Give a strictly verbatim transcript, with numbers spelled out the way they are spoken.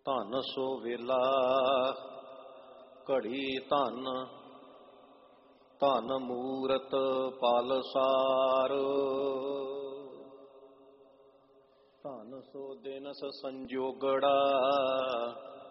ਧਨ ਸੋ ਵੇਲਾ ਘੜੀ ਧਨ, ਧਨ ਮੂਰਤ ਪਲਸਾਰ। ਧਨ ਸੋ ਦਿਨਸ ਸੰਜੋਗੜਾ